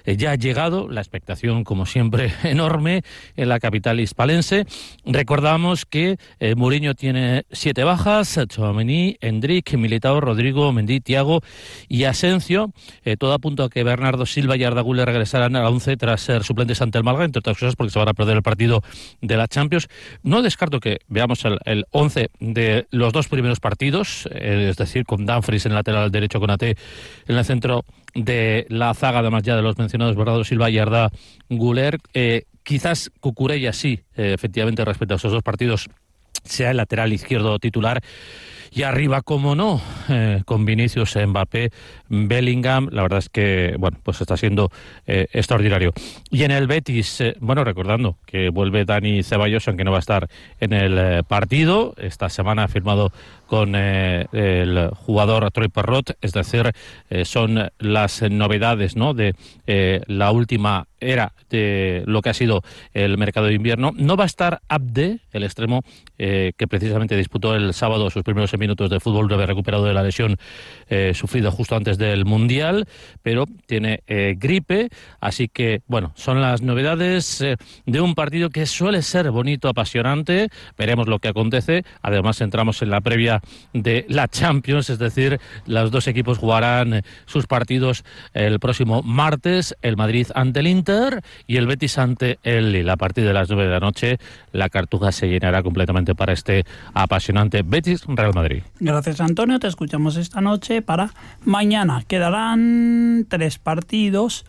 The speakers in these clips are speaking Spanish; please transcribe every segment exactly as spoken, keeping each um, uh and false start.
eh, ya ha llegado, la expectación como siempre enorme en la capital hispalense. Recordamos que eh, Mourinho tiene siete bajas: Tchouaméni, Endrick, Militao, Rodrigo, Mendy, Thiago y Asensio. Eh, todo apunta a que Bernardo Silva y Arda Güler regresarán a la once tras ser suplentes ante el Málaga, entre otras cosas porque se van a perder el partido de la Champions. No descarto que veamos el, el once de los dos primeros partidos, eh, es decir, con Dumfries en el lateral derecho, con Ate en el centro de la zaga, además ya de los mencionados Bernardo Silva y Arda Güler. Eh, quizás Cucurella sí, eh, efectivamente, respecto a esos dos partidos, sea el lateral izquierdo titular. Y arriba, como no, eh, con Vinicius, Mbappé, Bellingham, la verdad es que, bueno, pues está siendo eh, extraordinario. Y en el Betis, eh, bueno, recordando que vuelve Dani Ceballos, aunque no va a estar en el eh, partido. Esta semana ha firmado con eh, el jugador Troy Parrott, es decir, eh, son las novedades, ¿no?, de eh, la última era de lo que ha sido el mercado de invierno. No va a estar Abde, el extremo eh, que precisamente disputó el sábado sus primeros minutos de fútbol, había recuperado de la lesión eh, sufrida justo antes del Mundial, pero tiene eh, gripe, así que, bueno, son las novedades eh, de un partido que suele ser bonito, apasionante. Veremos lo que acontece. Además, entramos en la previa de la Champions, es decir, los dos equipos jugarán eh, sus partidos el próximo martes, el Madrid ante el Inter y el Betis ante el Lille. A partir de las nueve de la noche, la Cartuja se llenará completamente para este apasionante Betis-Real Madrid. Gracias, Antonio. Te escuchamos esta noche para mañana. Quedarán tres partidos: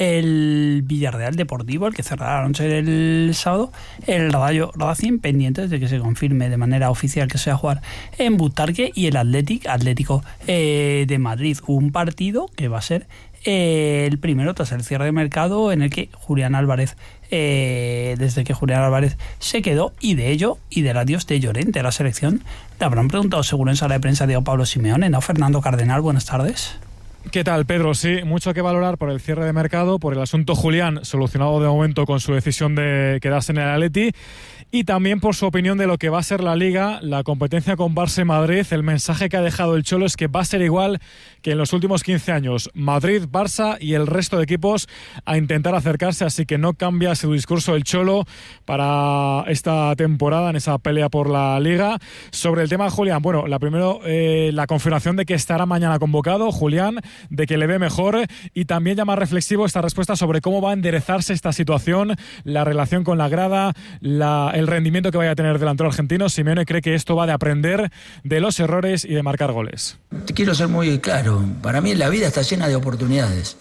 el Villarreal Deportivo, el que cerrará la noche del sábado, el Rayo Racing, pendientes de que se confirme de manera oficial que se va a jugar en Butarque, y el Athletic, Atlético eh, de Madrid. Un partido que va a ser eh, el primero tras el cierre de mercado, en el que Julián Álvarez, eh, desde que Julián Álvarez se quedó, y de ello y del adiós de Llorente a la selección, le habrán preguntado seguro en sala de prensa Diego Pablo Simeone, ¿no? Fernando Cardenal, buenas tardes. ¿Qué tal, Pedro? Sí, mucho que valorar por el cierre de mercado, por el asunto Julián, solucionado de momento con su decisión de quedarse en el Atleti, y también por su opinión de lo que va a ser la Liga, la competencia con Barça y Madrid. El mensaje que ha dejado el Cholo es que va a ser igual que en los últimos quince años, Madrid, Barça y el resto de equipos a intentar acercarse, así que no cambia su discurso el Cholo para esta temporada en esa pelea por la Liga. Sobre el tema de Julián, bueno, la primero, eh, la confirmación de que estará mañana convocado Julián, de que le ve mejor, y también ya más reflexivo esta respuesta sobre cómo va a enderezarse esta situación, la relación con la grada, la, el rendimiento que vaya a tener el delantero argentino. Simeone cree que esto va de aprender de los errores y de marcar goles. Te quiero ser muy claro, para mí la vida está llena de oportunidades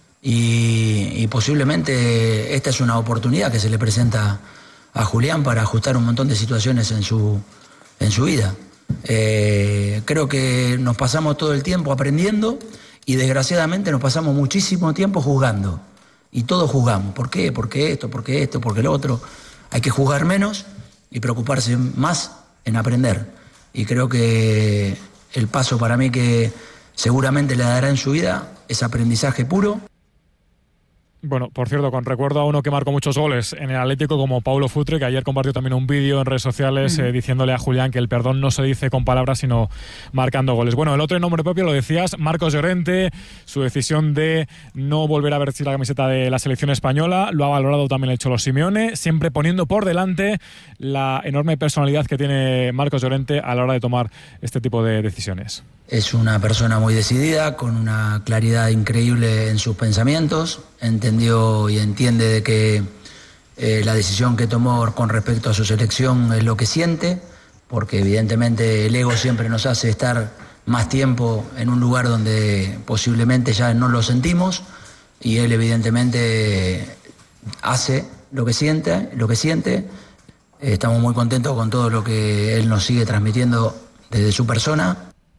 y, y posiblemente esta es una oportunidad que se le presenta a Julián para ajustar un montón de situaciones en su, en su vida. Eh, creo que nos pasamos todo el tiempo aprendiendo y desgraciadamente nos pasamos muchísimo tiempo juzgando, y todos juzgamos. ¿Por qué? ¿Por qué esto? ¿Por qué esto? ¿Por qué lo otro? Hay que juzgar menos y preocuparse más en aprender, y creo que el paso para mí que seguramente le dará en su vida es aprendizaje puro. Bueno, por cierto, con recuerdo a uno que marcó muchos goles en el Atlético, como Paulo Futre, que ayer compartió también un vídeo en redes sociales uh-huh. eh, diciéndole a Julián que el perdón no se dice con palabras, sino marcando goles. Bueno, el otro en nombre propio, lo decías, Marcos Llorente, su decisión de no volver a vestir la camiseta de la selección española, lo ha valorado también el Cholo Simeone, siempre poniendo por delante la enorme personalidad que tiene Marcos Llorente a la hora de tomar este tipo de decisiones. Es una persona muy decidida, con una claridad increíble en sus pensamientos. Entendió y entiende de que eh, la decisión que tomó con respecto a su selección es lo que siente, porque evidentemente el ego siempre nos hace estar más tiempo en un lugar donde posiblemente ya no lo sentimos, y él evidentemente hace lo que siente, lo que siente. Estamos muy contentos con todo lo que él nos sigue transmitiendo desde su persona.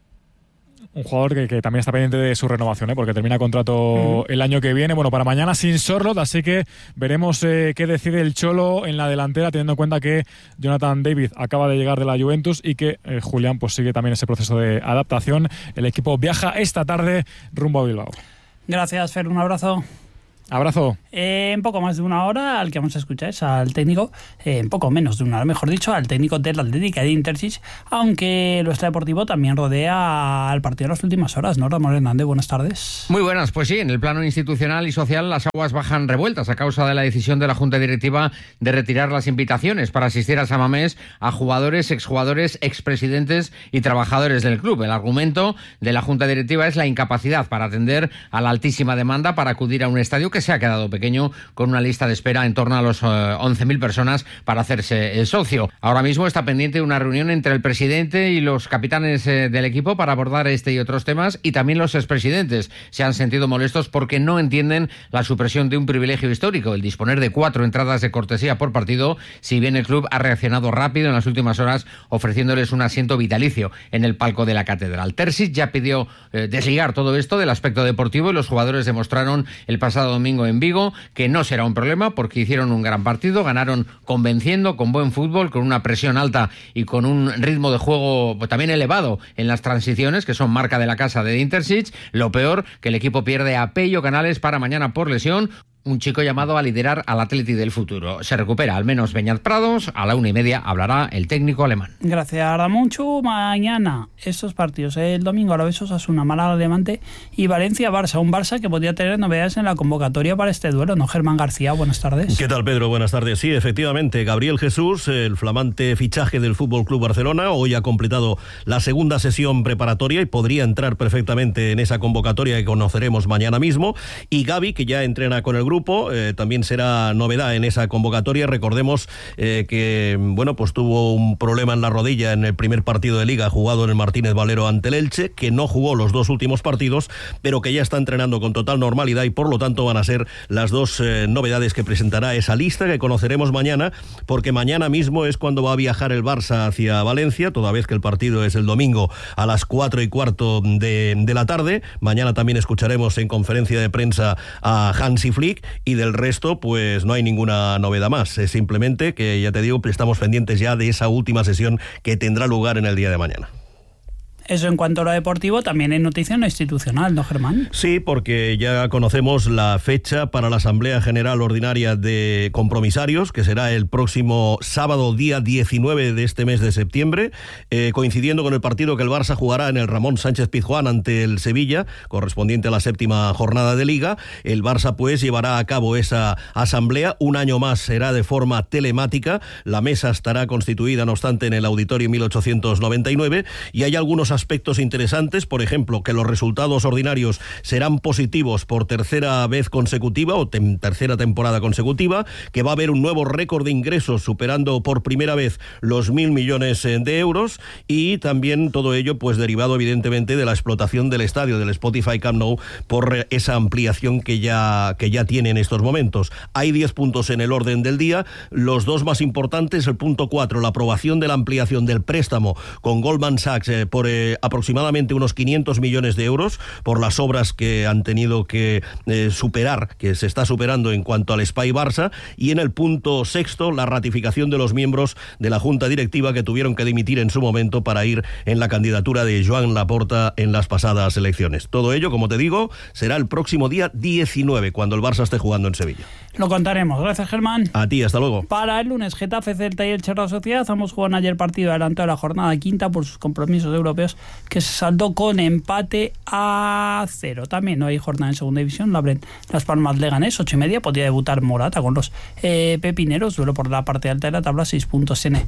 Un jugador que, que también está pendiente de su renovación, ¿eh? porque termina contrato uh-huh. el año que viene. Bueno, para mañana sin Sorloth, así que veremos eh, qué decide el Cholo en la delantera, teniendo en cuenta que Jonathan David acaba de llegar de la Juventus y que eh, Julián pues sigue también ese proceso de adaptación. El equipo viaja esta tarde rumbo a Bilbao. Gracias, Fer, un abrazo. Abrazo. Eh, en poco más de una hora, al que vamos a escuchar es al técnico, eh, en poco menos de una hora, mejor dicho, al técnico del Atlético de Intersis, aunque lo extradeportivo también rodea al partido de las últimas horas, ¿no, Ramón Hernández? Buenas tardes. Muy buenas, pues sí, en el plano institucional y social las aguas bajan revueltas a causa de la decisión de la Junta Directiva de retirar las invitaciones para asistir a San Mamés a jugadores, exjugadores, expresidentes y trabajadores del club. El argumento de la Junta Directiva es la incapacidad para atender a la altísima demanda para acudir a un estadio que se ha quedado pequeño, con una lista de espera en torno a los uh, once mil personas para hacerse el socio. Ahora mismo está pendiente una reunión entre el presidente y los capitanes eh, del equipo para abordar este y otros temas, y también los expresidentes se han sentido molestos porque no entienden la supresión de un privilegio histórico, el disponer de cuatro entradas de cortesía por partido, si bien el club ha reaccionado rápido en las últimas horas ofreciéndoles un asiento vitalicio en el palco de la catedral. Terzic ya pidió eh, desligar todo esto del aspecto deportivo y los jugadores demostraron el pasado domingo en Vigo que no será un problema porque hicieron un gran partido, ganaron convenciendo, con buen fútbol, con una presión alta y con un ritmo de juego también elevado en las transiciones, que son marca de la casa de Intersic. Lo peor, que el equipo pierde a Pello Canales para mañana por lesión, un chico llamado a liderar al Atleti del futuro. Se recupera al menos Beñat Prados. A la una y media hablará el técnico alemán. Gracias, Ramonchu. Mañana estos partidos, el domingo Alavés Osasuna, Málaga Levante y Valencia Barça. Un Barça que podría tener novedades en la convocatoria para este duelo, ¿no? Germán García, buenas tardes. ¿Qué tal, Pedro? Buenas tardes. Sí, efectivamente, Gabriel Jesús, el flamante fichaje del F C Barcelona, hoy ha completado la segunda sesión preparatoria y podría entrar perfectamente en esa convocatoria que conoceremos mañana mismo. Y Gavi, que ya entrena con el grupo, grupo, eh, también será novedad en esa convocatoria. Recordemos eh, que bueno, pues tuvo un problema en la rodilla en el primer partido de Liga jugado en el Martínez Valero ante el Elche, que no jugó los dos últimos partidos, pero que ya está entrenando con total normalidad y por lo tanto van a ser las dos eh, novedades que presentará esa lista que conoceremos mañana, porque mañana mismo es cuando va a viajar el Barça hacia Valencia, toda vez que el partido es el domingo a las cuatro y cuarto de, de la tarde. Mañana también escucharemos en conferencia de prensa a Hansi Flick. Y del resto, pues no hay ninguna novedad más. Es simplemente que, ya te digo, estamos pendientes ya de esa última sesión que tendrá lugar en el día de mañana. Eso en cuanto a lo deportivo, también hay noticia no institucional, ¿no, Germán? Sí, porque ya conocemos la fecha para la Asamblea General Ordinaria de Compromisarios, que será el próximo sábado, día diecinueve de este mes de septiembre, eh, coincidiendo con el partido que el Barça jugará en el Ramón Sánchez Pizjuán ante el Sevilla, correspondiente a la séptima jornada de Liga. El Barça, pues, llevará a cabo esa asamblea. Un año más será de forma telemática. La mesa estará constituida, no obstante, en el Auditorio mil ochocientos noventa y nueve, y hay algunos aspectos interesantes, por ejemplo, que los resultados ordinarios serán positivos por tercera vez consecutiva o tem- tercera temporada consecutiva, que va a haber un nuevo récord de ingresos superando por primera vez los mil millones de euros, y también todo ello pues derivado evidentemente de la explotación del estadio, del Spotify Camp Nou, por esa ampliación que ya, que ya tiene en estos momentos. Hay diez puntos en el orden del día, los dos más importantes, el punto cuatro, la aprobación de la ampliación del préstamo con Goldman Sachs eh, por eh, aproximadamente unos quinientos millones de euros por las obras que han tenido que eh, superar, que se está superando en cuanto al Spy Barça, y en el punto sexto, la ratificación de los miembros de la Junta Directiva que tuvieron que dimitir en su momento para ir en la candidatura de Joan Laporta en las pasadas elecciones. Todo ello, como te digo, será el próximo día diecinueve, cuando el Barça esté jugando en Sevilla. Lo contaremos. Gracias, Germán. A ti, hasta luego. Para el lunes, Getafe, Celta y el Real Sociedad. Ambos jugaron ayer partido adelantado de la jornada quinta por sus compromisos europeos, que se saldó con empate a cero. También no hay jornada en segunda división. La abren Las Palmas Leganés, ocho y media. Podría debutar Morata con los eh, pepineros. Duelo por la parte alta de la tabla, seis puntos tiene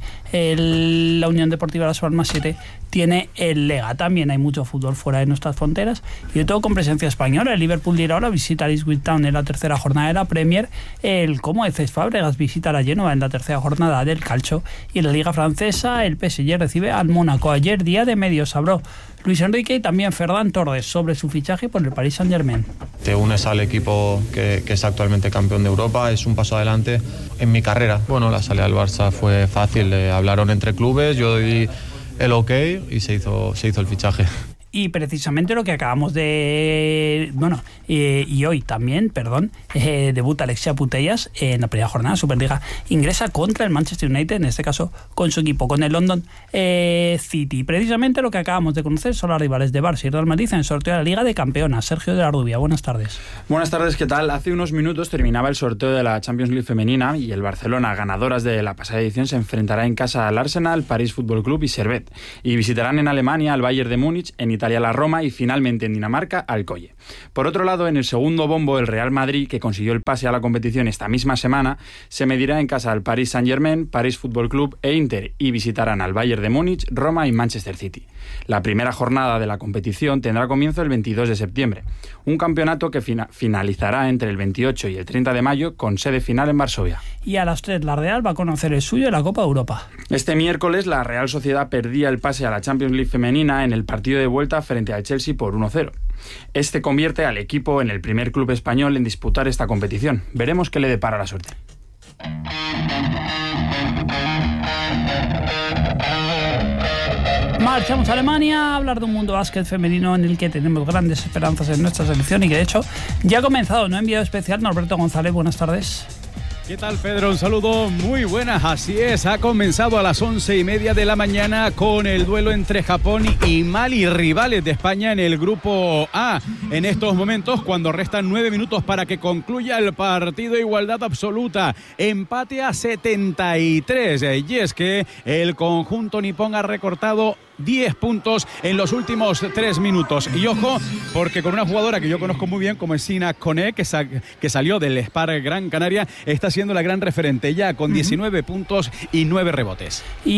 el, la Unión Deportiva Las Palmas, siete tiene el Lega. También hay mucho fútbol fuera de nuestras fronteras y de todo con presencia española. El Liverpool dirá ahora visita a Ipswich Town en la tercera jornada de la Premier. El Como de Cés Fábregas visita a la Genoa en la tercera jornada del Calcio, y en la Liga Francesa el P S G recibe al Mónaco. Ayer día de medios habló Luis Enrique y también Ferran Torres sobre su fichaje por el Paris Saint-Germain. Te unes al equipo que, que es actualmente campeón de Europa, es un paso adelante en mi carrera. Bueno, la salida del Barça fue fácil, eh, hablaron entre clubes, yo di el ok y se hizo, se hizo el fichaje. Y precisamente lo que acabamos de... Bueno, eh, y hoy también, perdón, eh, debuta Alexia Putellas en la primera jornada de Superliga ingresa contra el Manchester United, en este caso con su equipo, con el London eh, City. Precisamente lo que acabamos de conocer son los rivales de Barça y Real Madrid en el sorteo de la Liga de Campeonas. Sergio de la Rubia, buenas tardes. Buenas tardes, ¿qué tal? Hace unos minutos terminaba el sorteo de la Champions League femenina y el Barcelona, ganadoras de la pasada edición, se enfrentará en casa al Arsenal, París Fútbol Club y Servette. Y visitarán en Alemania al Bayern de Múnich, en Italia Italia la Roma y finalmente en Dinamarca al Colle. Por otro lado, en el segundo bombo, el Real Madrid, que consiguió el pase a la competición esta misma semana, se medirá en casa al Paris Saint-Germain, París Fútbol Club e Inter y visitarán al Bayern de Múnich, Roma y Manchester City. La primera jornada de la competición tendrá comienzo el veintidós de septiembre, un campeonato que fina- finalizará entre el veintiocho y el treinta de mayo con sede final en Varsovia. Y a las tres la Real va a conocer el suyo en la Copa Europa. Este miércoles la Real Sociedad perdía el pase a la Champions League femenina en el partido de vuelta frente al Chelsea por uno cero. Este convierte al equipo en el primer club español en disputar esta competición. Veremos qué le depara la suerte. Marchamos a Alemania a hablar de un mundo básquet femenino en el que tenemos grandes esperanzas en nuestra selección y que de hecho ya ha comenzado, ¿no? Enviado especial Norberto González, buenas tardes. ¿Qué tal, Pedro? Un saludo, muy buenas. Así es, ha comenzado a las once y media de la mañana con el duelo entre Japón y Mali, rivales de España en el grupo A. En estos momentos, cuando restan nueve minutos para que concluya el partido, igualdad absoluta, empate a setenta y tres. Y es que el conjunto nipón ha recortado diez puntos en los últimos tres minutos. Y ojo, porque con una jugadora que yo conozco muy bien, como es Sina Koné, que, sa- que salió del Spar Gran Canaria, está siendo la gran referente ya con diecinueve uh-huh. puntos y nueve rebotes.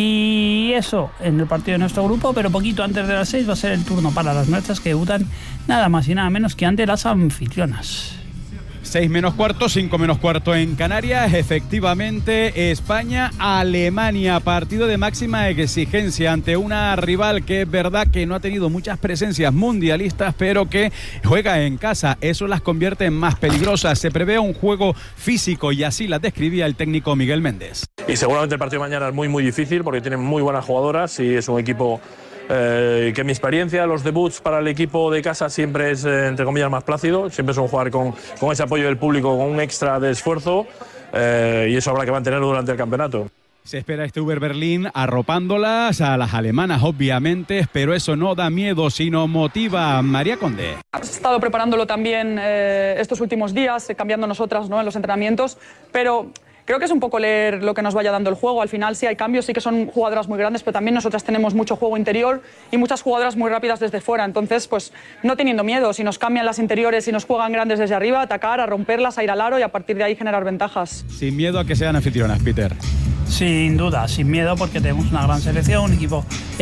Y eso en el partido de nuestro grupo, pero poquito antes de las seis va a ser el turno para las nuestras, que debutan nada más y nada menos que ante las anfitrionas. seis menos cuarto, cinco menos cuarto en Canarias. Efectivamente, España-Alemania, partido de máxima exigencia ante una rival que es verdad que no ha tenido muchas presencias mundialistas, pero que juega en casa. Eso las convierte en más peligrosas. Se prevé un juego físico y así las describía el técnico Miguel Méndez. Y seguramente el partido de mañana es muy muy difícil porque tienen muy buenas jugadoras y es un equipo Eh, que en mi experiencia los debuts para el equipo de casa siempre es eh, entre comillas más plácido, siempre son jugar con, con ese apoyo del público, con un extra de esfuerzo eh, y eso habrá que mantenerlo durante el campeonato. Se espera este Uber Berlín arropándolas a las alemanas, obviamente, pero eso no da miedo, sino motiva. María Conde. Hemos estado preparándolo también eh, estos últimos días, eh, cambiando nosotras, ¿no?, en los entrenamientos, pero creo que es un poco leer lo que nos vaya dando el juego. Al final sí hay cambios, sí que son jugadoras muy grandes, pero también nosotras tenemos mucho juego interior y muchas jugadoras muy rápidas desde fuera. Entonces, pues no teniendo miedo, si nos cambian las interiores y nos juegan grandes desde arriba, atacar, a romperlas, a ir al aro y a partir de ahí generar ventajas. Sin miedo a que sean anfitrionas, Peter. Sin duda, sin miedo, porque tenemos una gran selección, un equipo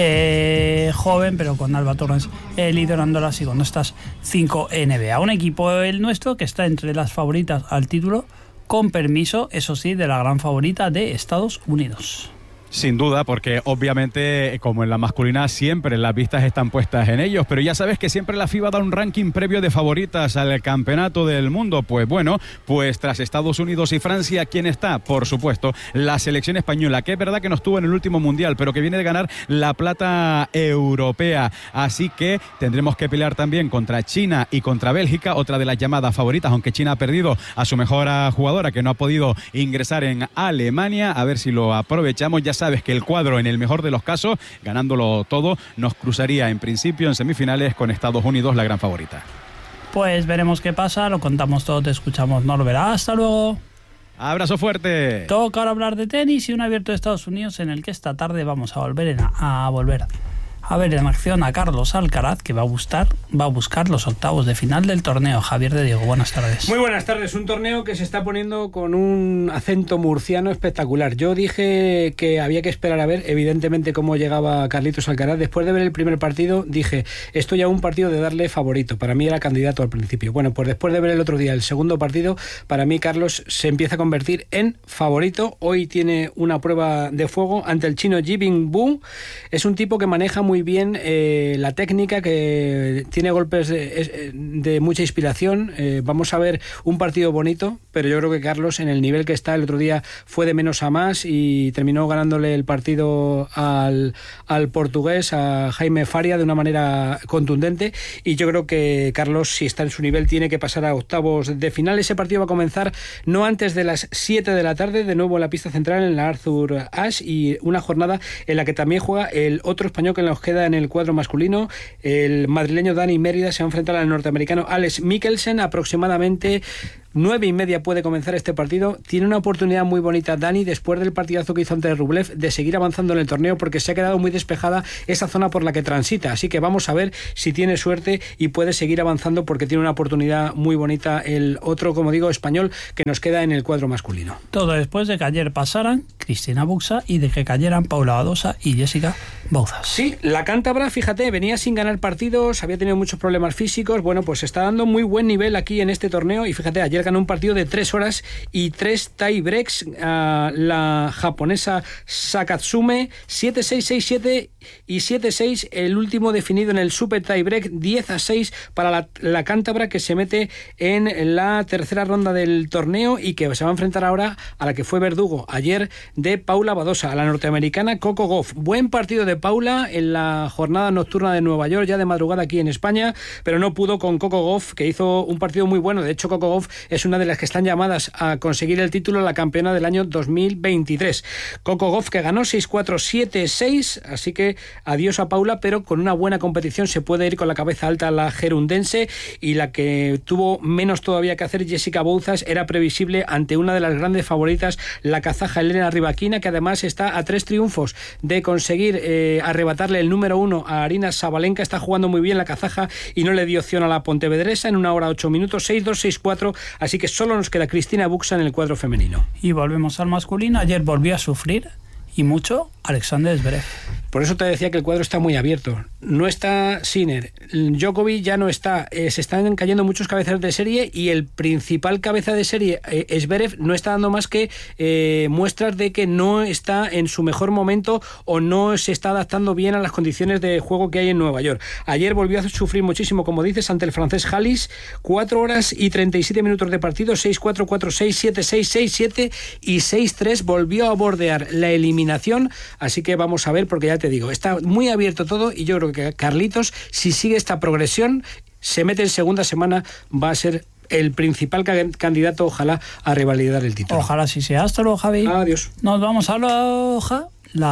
eh, joven, pero con Alba Torres eh, liderándolas y con estas cinco N B A. Un equipo, el nuestro, que está entre las favoritas al título, con permiso, eso sí, de la gran favorita de Estados Unidos. Sin duda, porque obviamente, como en la masculina, siempre las vistas están puestas en ellos, pero ya sabes que siempre la FIBA da un ranking previo de favoritas al campeonato del mundo. Pues bueno, pues tras Estados Unidos y Francia, ¿quién está? Por supuesto, la selección española, que es verdad que no estuvo en el último mundial, pero que viene de ganar la plata europea. Así que tendremos que pelear también contra China y contra Bélgica, otra de las llamadas favoritas, aunque China ha perdido a su mejor jugadora, que no ha podido ingresar en Alemania. A ver si lo aprovechamos. Ya sabes que el cuadro, en el mejor de los casos, ganándolo todo, nos cruzaría en principio en semifinales con Estados Unidos, la gran favorita. Pues veremos qué pasa, lo contamos todo, te escuchamos, Norbert. Hasta luego. Abrazo fuerte. Toca ahora hablar de tenis y un abierto de Estados Unidos en el que esta tarde vamos a volver en, a volver a ver en acción a Carlos Alcaraz, que va a buscar, va a buscar los octavos de final del torneo. Javier de Diego, buenas tardes. Muy buenas tardes. Un torneo que se está poniendo con un acento murciano espectacular. Yo dije que había que esperar a ver, evidentemente, cómo llegaba Carlitos Alcaraz. Después de ver el primer partido, dije, esto ya es un partido de darle favorito. Para mí era candidato al principio. Bueno, pues después de ver el otro día el segundo partido, para mí Carlos se empieza a convertir en favorito. Hoy tiene una prueba de fuego ante el chino Ji Bing Bu. Es un tipo que maneja muy muy bien eh, la técnica, que tiene golpes de, de mucha inspiración. Eh, vamos a ver un partido bonito, pero yo creo que Carlos, en el nivel que está, el otro día fue de menos a más y terminó ganándole el partido al, al portugués, a Jaime Faria, de una manera contundente, y yo creo que Carlos, si está en su nivel, tiene que pasar a octavos de final. Ese partido va a comenzar no antes de las siete de la tarde, de nuevo en la pista central, en la Arthur Ashe, y una jornada en la que también juega el otro español que nos queda en el cuadro masculino. El madrileño Dani Mérida se va a enfrentar al norteamericano Alex Mikkelsen. Aproximadamente nueve y media puede comenzar este partido. Tiene una oportunidad muy bonita Dani, después del partidazo que hizo ante Rublev, de seguir avanzando en el torneo, porque se ha quedado muy despejada esa zona por la que transita, así que vamos a ver si tiene suerte y puede seguir avanzando, porque tiene una oportunidad muy bonita el otro, como digo, español que nos queda en el cuadro masculino. Todo después de que ayer pasaran Cristina Buxa y de que cayeran Paula Badosa y Jessica Bouzas. Sí, la cántabra, fíjate, venía sin ganar partidos, había tenido muchos problemas físicos. Bueno, pues está dando muy buen nivel aquí en este torneo, y fíjate, ayer ganó un partido de tres horas y tres tie breaks a la japonesa Sakatsume, siete seis, seis siete y siete seis, el último definido en el super tie break, diez a seis para la, la cántabra, que se mete en la tercera ronda del torneo y que se va a enfrentar ahora a la que fue verdugo ayer de Paula Badosa, a la norteamericana Coco Gauff. Buen partido de Paula en la jornada nocturna de Nueva York, ya de madrugada aquí en España, pero no pudo con Coco Gauff, que hizo un partido muy bueno. De hecho, Coco Gauff es una de las que están llamadas a conseguir el título, la campeona del año dos mil veintitrés. Coco Gauff, que ganó seis cuatro, siete seis, así que adiós a Paula, pero con una buena competición se puede ir con la cabeza alta la gerundense, y la que tuvo menos todavía que hacer, Jessica Bouzas, era previsible ante una de las grandes favoritas, la kazaja Elena Rybakina, que además está a tres triunfos de conseguir eh, arrebatarle el número uno a Arina Sabalenka. Está jugando muy bien la kazaja y no le dio opción a la pontevedresa en una hora ocho minutos, seis dos, seis cuatro, así que solo nos queda Cristina Buxa en el cuadro femenino. Y volvemos al masculino. Ayer volvió a sufrir, y mucho, Alexander Zverev. Por eso te decía que el cuadro está muy abierto. No está Sinner, Djokovic ya no está, eh, se están cayendo muchos cabezas de serie, y el principal cabeza de serie, eh, Zverev, no está dando más que eh, muestras de que no está en su mejor momento, o no se está adaptando bien a las condiciones de juego que hay en Nueva York. Ayer volvió a sufrir muchísimo, como dices, ante el francés Hallis, cuatro horas y treinta y siete minutos de partido, seis cuatro, cuatro seis, siete seis, seis siete y seis tres, volvió a bordear la eliminación, así que vamos a ver, porque ya te digo, está muy abierto todo, y yo creo que Carlitos, si sigue esta progresión, se mete en segunda semana, va a ser el principal candidato, ojalá, a revalidar el título. Ojalá sí sea. Hasta luego, Javi. Adiós. Nos vamos a Loja,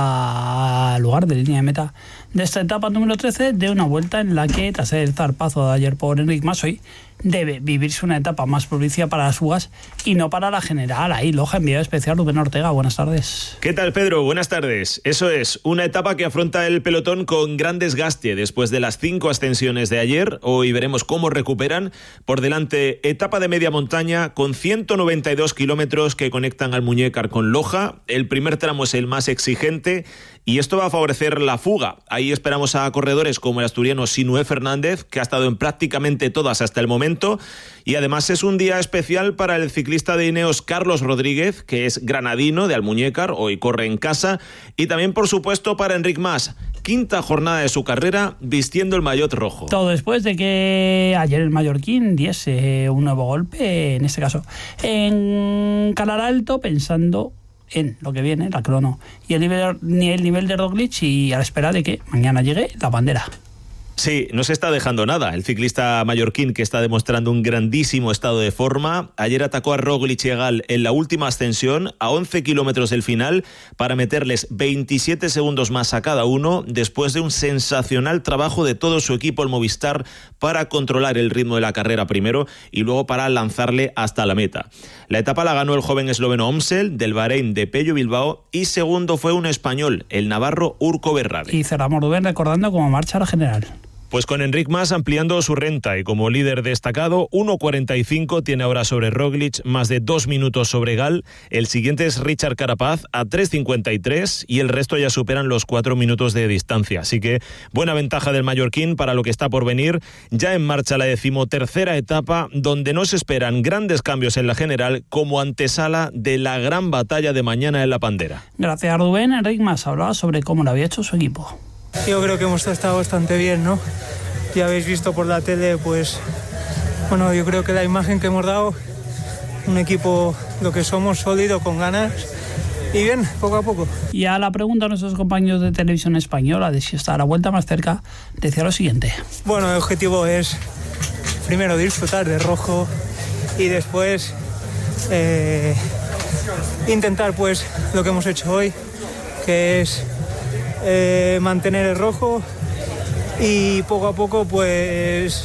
la lugar de línea de meta de esta etapa número trece, de una vuelta en la que, tras el zarpazo de ayer por Enric Mas, hoy debe vivirse una etapa más propicia para las fugas y no para la general. Ahí, Loja, enviado especial, Rubén Ortega. Buenas tardes. ¿Qué tal, Pedro? Buenas tardes. Eso es, una etapa que afronta el pelotón con gran desgaste después de las cinco ascensiones de ayer. Hoy veremos cómo recuperan. Por delante, etapa de media montaña con ciento noventa y dos kilómetros que conectan al Muñécar con Loja. El primer tramo es el más exigente y esto va a favorecer la fuga. Ahí esperamos a corredores como el asturiano Sinué Fernández, que ha estado en prácticamente todas hasta el momento. Y además es un día especial para el ciclista de Ineos Carlos Rodríguez, que es granadino de Almuñécar, hoy corre en casa, y también por supuesto para Enric Mas, quinta jornada de su carrera vistiendo el maillot rojo. Todo después de que ayer el mallorquín diese un nuevo golpe, en este caso en Calar Alto, pensando en lo que viene, la crono y el nivel, ni el nivel de Roglic, y a la espera de que mañana llegue la bandera. Sí, no se está dejando nada. El ciclista mallorquín, que está demostrando un grandísimo estado de forma, ayer atacó a Roglic y Egal en la última ascensión, a once kilómetros del final, para meterles veintisiete segundos más a cada uno, después de un sensacional trabajo de todo su equipo, el Movistar, para controlar el ritmo de la carrera primero y luego para lanzarle hasta la meta. La etapa la ganó el joven esloveno Omsel, del Bahrein de Pello Bilbao, y segundo fue un español, el navarro Urko Berrabe. Y cerramos, Rubén, recordando cómo marcha la general. Pues con Enric Mas ampliando su renta y como líder destacado, uno cuarenta y cinco tiene ahora sobre Roglic, más de dos minutos sobre Gal. El siguiente es Richard Carapaz a tres cincuenta y tres y el resto ya superan los cuatro minutos de distancia. Así que buena ventaja del mallorquín para lo que está por venir. Ya en marcha la decimotercera etapa, donde no se esperan grandes cambios en la general como antesala de la gran batalla de mañana en la Pandera. Gracias, Rubén. Enric Mas hablaba sobre cómo lo había hecho su equipo. Yo creo que hemos estado bastante bien, ¿no? Ya habéis visto por la tele, pues, bueno, yo creo que la imagen que hemos dado, un equipo, lo que somos, sólido, con ganas, y bien, poco a poco. Y a la pregunta a nuestros compañeros de televisión española de si está a la vuelta más cerca, decía lo siguiente. Bueno, el objetivo es, primero, disfrutar de rojo, y después eh, intentar, pues, lo que hemos hecho hoy, que es eh, mantener el rojo, y poco a poco, pues,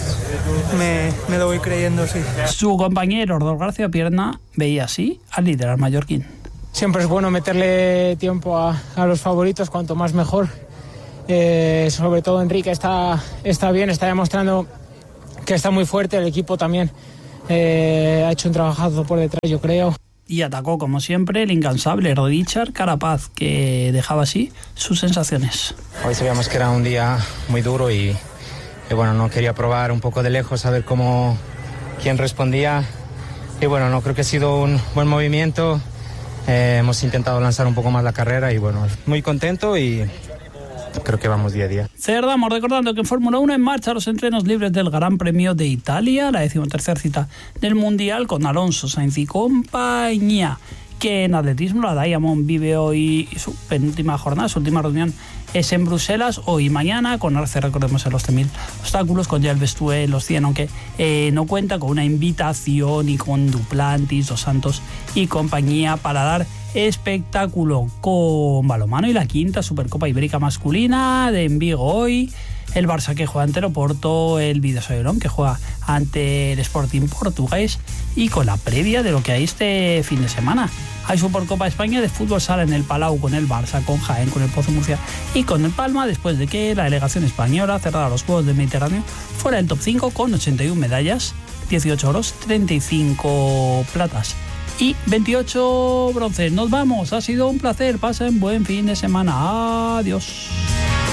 me, me lo voy creyendo, sí. Su compañero Ordor García Pierna veía así al líder, al mallorquín. Siempre es bueno meterle tiempo a, a los favoritos, cuanto más mejor. Eh, sobre todo Enrique está, está bien, está demostrando que está muy fuerte. El equipo también eh, ha hecho un trabajazo por detrás, yo creo. Y atacó, como siempre, el incansable Richard Carapaz, que dejaba así sus sensaciones. Hoy sabíamos que era un día muy duro y, y bueno, no quería probar un poco de lejos, a ver cómo, quién respondía. Y bueno, no creo que ha sido un buen movimiento. Eh, hemos intentado lanzar un poco más la carrera y bueno, muy contento y creo que vamos día a día. Cerramos recordando que en Fórmula uno en marcha los entrenos libres del Gran Premio de Italia, la decimotercera cita del Mundial con Alonso, Sainz y compañía. Que en atletismo la Diamond vive hoy su penúltima jornada, su última reunión es en Bruselas, hoy y mañana, con Arce, recordemos, en los cien mil obstáculos, con Gilles Bestué en los cien, aunque eh, no cuenta con una invitación, y con Duplantis, Dos Santos y compañía para dar espectáculo con balonmano y la quinta Supercopa Ibérica masculina de en Vigo hoy. El Barça que juega ante el Oporto, el Vidasoa que juega ante el Sporting portugués, y con la previa de lo que hay este fin de semana. Hay Supercopa España de fútbol sala en el Palau con el Barça, con Jaén, con el Pozo Murcia y con el Palma, después de que la delegación española cerrara los Juegos del Mediterráneo fuera del top cinco con ochenta y una medallas, dieciocho oros, treinta y cinco platas y veintiocho bronces. Nos vamos, ha sido un placer, pasen buen fin de semana, adiós.